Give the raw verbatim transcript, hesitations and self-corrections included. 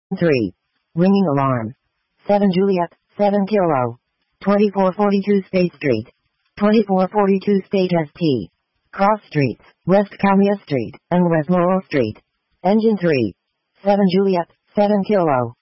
three. Ringing alarm. seven Juliet, seven Kilo. twenty-four forty-two State Street. twenty-four forty-two State S T. Cross Streets, West Camilla Street, and West Laurel Street. Engine three. seven Juliet, seven Kilo.